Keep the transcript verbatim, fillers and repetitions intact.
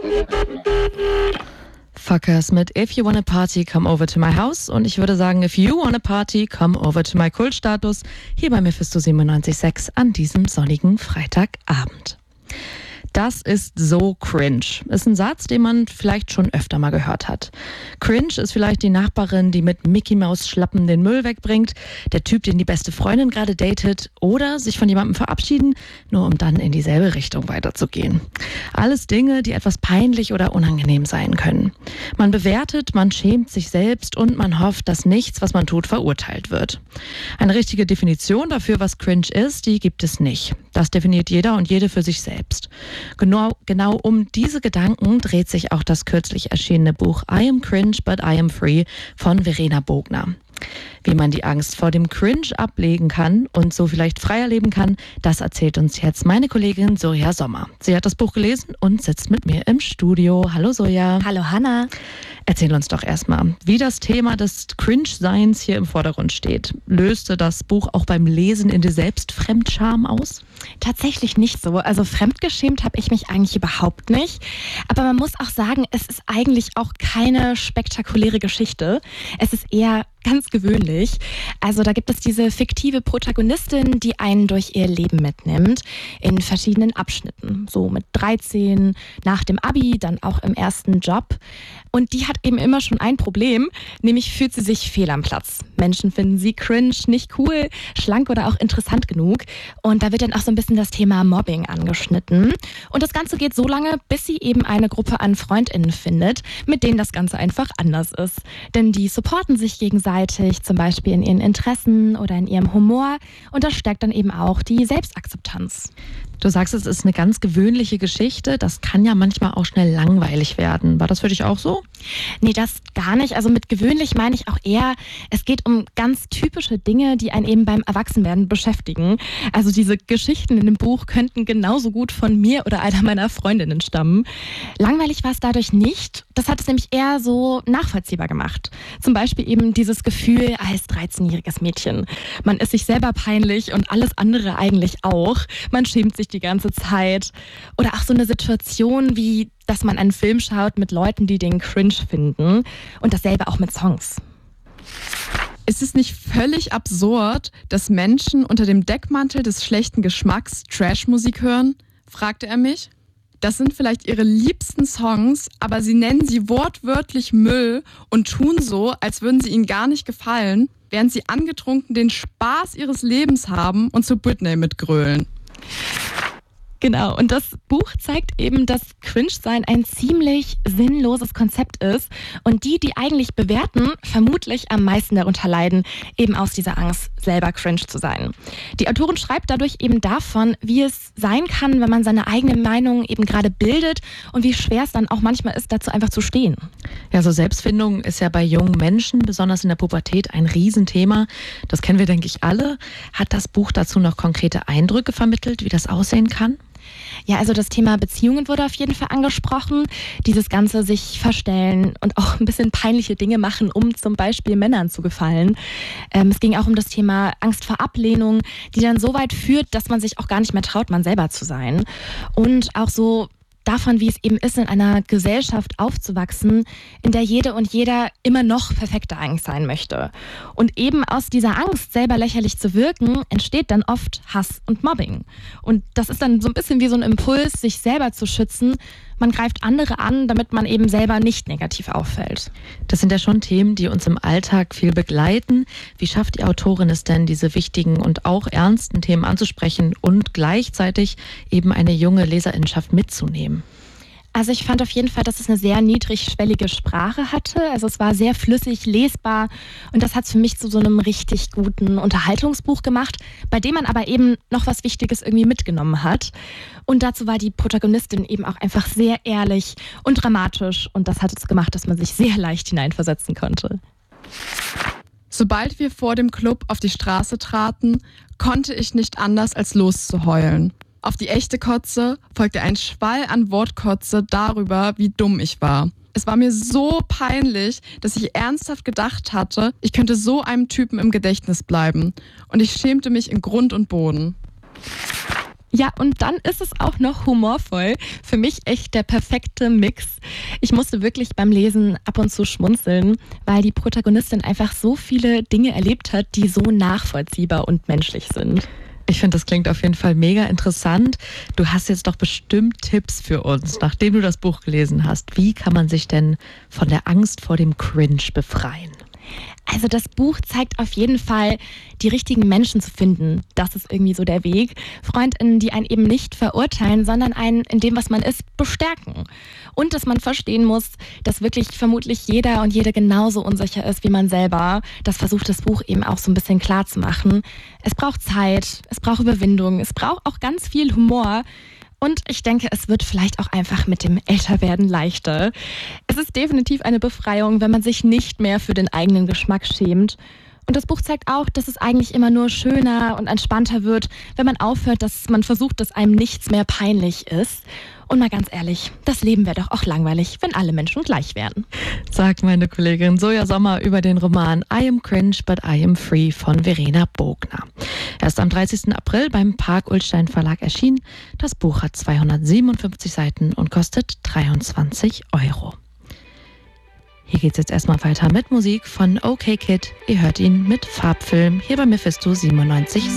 Fuckers mit If You Wanna Party, Come Over to My House. Und ich würde sagen, If You Wanna Party, Come Over to My Kultstatus. Hier bei Mephisto siebenundneunzig Komma sechs an diesem sonnigen Freitagabend. Das ist so cringe. Ist ein Satz, den man vielleicht schon öfter mal gehört hat. Cringe ist vielleicht die Nachbarin, die mit Mickey Maus Schlappen den Müll wegbringt, der Typ, den die beste Freundin gerade datet, oder sich von jemandem verabschieden, nur um dann in dieselbe Richtung weiterzugehen. Alles Dinge, die etwas peinlich oder unangenehm sein können. Man bewertet, man schämt sich selbst und man hofft, dass nichts, was man tut, verurteilt wird. Eine richtige Definition dafür, was cringe ist, die gibt es nicht. Das definiert jeder und jede für sich selbst. Genau, genau um diese Gedanken dreht sich auch das kürzlich erschienene Buch I Am Cringe, But I Am Free von Verena Bogner. Wie man die Angst vor dem Cringe ablegen kann und so vielleicht freier leben kann, das erzählt uns jetzt meine Kollegin Surya Sommer. Sie hat das Buch gelesen und sitzt mit mir im Studio. Hallo Surya. Hallo Hanna. Erzähl uns doch erstmal, wie das Thema des Cringe-Seins hier im Vordergrund steht. Löste das Buch auch beim Lesen in dir selbst Fremdscham aus? Tatsächlich nicht so. Also fremdgeschämt habe ich mich eigentlich überhaupt nicht. Aber man muss auch sagen, es ist eigentlich auch keine spektakuläre Geschichte. Es ist eher ganz gewöhnlich. Also da gibt es diese fiktive Protagonistin, die einen durch ihr Leben mitnimmt, in verschiedenen Abschnitten. So mit dreizehn, nach dem Abi, dann auch im ersten Job. Und die hat eben immer schon ein Problem, nämlich fühlt sie sich fehl am Platz. Menschen finden sie cringe, nicht cool, schlank oder auch interessant genug. Und da wird dann auch so ein bisschen das Thema Mobbing angeschnitten. Und das Ganze geht so lange, bis sie eben eine Gruppe an FreundInnen findet, mit denen das Ganze einfach anders ist. Denn die supporten sich gegenseitig, zum Beispiel in ihren Interessen oder in ihrem Humor. Und das stärkt dann eben auch die Selbstakzeptanz. Du sagst, es ist eine ganz gewöhnliche Geschichte. Das kann ja manchmal auch schnell langweilig werden. War das für dich auch so? Nee, das gar nicht. Also mit gewöhnlich meine ich auch eher, es geht um ganz typische Dinge, die einen eben beim Erwachsenwerden beschäftigen. Also diese Geschichten in dem Buch könnten genauso gut von mir oder einer meiner Freundinnen stammen. Langweilig war es dadurch nicht. Das hat es nämlich eher so nachvollziehbar gemacht. Zum Beispiel eben dieses Gefühl als dreizehnjähriges Mädchen. Man ist sich selber peinlich und alles andere eigentlich auch. Man schämt sich die ganze Zeit. Oder auch so eine Situation wie, dass man einen Film schaut mit Leuten, die den cringe finden. Und dasselbe auch mit Songs. Ist es nicht völlig absurd, dass Menschen unter dem Deckmantel des schlechten Geschmacks Trashmusik hören? Fragte er mich. Das sind vielleicht ihre liebsten Songs, aber sie nennen sie wortwörtlich Müll und tun so, als würden sie ihnen gar nicht gefallen, während sie angetrunken den Spaß ihres Lebens haben und zu Britney mitgrölen. Genau, und das Buch zeigt eben, dass Cringe-Sein ein ziemlich sinnloses Konzept ist und die, die eigentlich bewerten, vermutlich am meisten darunter leiden, eben aus dieser Angst, selber cringe zu sein. Die Autorin schreibt dadurch eben davon, wie es sein kann, wenn man seine eigene Meinung eben gerade bildet und wie schwer es dann auch manchmal ist, dazu einfach zu stehen. Ja, so Selbstfindung ist ja bei jungen Menschen, besonders in der Pubertät, ein Riesenthema. Das kennen wir, denke ich, alle. Hat das Buch dazu noch konkrete Eindrücke vermittelt, wie das aussehen kann? Ja, also das Thema Beziehungen wurde auf jeden Fall angesprochen. Dieses ganze sich verstellen und auch ein bisschen peinliche Dinge machen, um zum Beispiel Männern zu gefallen. Ähm, es ging auch um das Thema Angst vor Ablehnung, die dann so weit führt, dass man sich auch gar nicht mehr traut, man selber zu sein. Und auch so davon, wie es eben ist, in einer Gesellschaft aufzuwachsen, in der jede und jeder immer noch perfekter eigentlich sein möchte. Und eben aus dieser Angst, selber lächerlich zu wirken, entsteht dann oft Hass und Mobbing. Und das ist dann so ein bisschen wie so ein Impuls, sich selber zu schützen. Man greift andere an, damit man eben selber nicht negativ auffällt. Das sind ja schon Themen, die uns im Alltag viel begleiten. Wie schafft die Autorin es denn, diese wichtigen und auch ernsten Themen anzusprechen und gleichzeitig eben eine junge Leserinnenschaft mitzunehmen? Also ich fand auf jeden Fall, dass es eine sehr niedrigschwellige Sprache hatte. Also es war sehr flüssig lesbar und das hat es für mich zu so einem richtig guten Unterhaltungsbuch gemacht, bei dem man aber eben noch was Wichtiges irgendwie mitgenommen hat. Und dazu war die Protagonistin eben auch einfach sehr ehrlich und dramatisch und das hat es gemacht, dass man sich sehr leicht hineinversetzen konnte. Sobald wir vor dem Club auf die Straße traten, konnte ich nicht anders als loszuheulen. Auf die echte Kotze folgte ein Schwall an Wortkotze darüber, wie dumm ich war. Es war mir so peinlich, dass ich ernsthaft gedacht hatte, ich könnte so einem Typen im Gedächtnis bleiben. Und ich schämte mich in Grund und Boden. Ja, und dann ist es auch noch humorvoll. Für mich echt der perfekte Mix. Ich musste wirklich beim Lesen ab und zu schmunzeln, weil die Protagonistin einfach so viele Dinge erlebt hat, die so nachvollziehbar und menschlich sind. Ich finde, das klingt auf jeden Fall mega interessant. Du hast jetzt doch bestimmt Tipps für uns, nachdem du das Buch gelesen hast. Wie kann man sich denn von der Angst vor dem Cringe befreien? Also das Buch zeigt auf jeden Fall, die richtigen Menschen zu finden. Das ist irgendwie so der Weg. FreundInnen, die einen eben nicht verurteilen, sondern einen in dem, was man ist, bestärken. Und dass man verstehen muss, dass wirklich vermutlich jeder und jede genauso unsicher ist wie man selber. Das versucht das Buch eben auch so ein bisschen klar zu machen. Es braucht Zeit, es braucht Überwindung, es braucht auch ganz viel Humor. Und ich denke, es wird vielleicht auch einfach mit dem Älterwerden leichter. Es ist definitiv eine Befreiung, wenn man sich nicht mehr für den eigenen Geschmack schämt. Und das Buch zeigt auch, dass es eigentlich immer nur schöner und entspannter wird, wenn man aufhört, dass man versucht, dass einem nichts mehr peinlich ist. Und mal ganz ehrlich, das Leben wäre doch auch langweilig, wenn alle Menschen gleich wären. Sagt meine Kollegin Soja Sommer über den Roman I Am Cringe, but I Am Free von Verena Bogner. Er ist am dreißigsten April beim Park-Ullstein Verlag erschienen. Das Buch hat zweihundertsiebenundfünfzig Seiten und kostet dreiundzwanzig Euro. Hier geht's jetzt erstmal weiter mit Musik von OK Kid. Ihr hört ihn mit Farbfilm hier bei Mephisto siebenundneunzig.